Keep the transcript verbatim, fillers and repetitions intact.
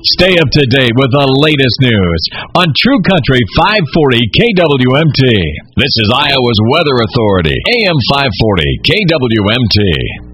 Stay up to date with the latest news on True Country five forty K W M T. This is Iowa's Weather Authority, A M five forty K W M T.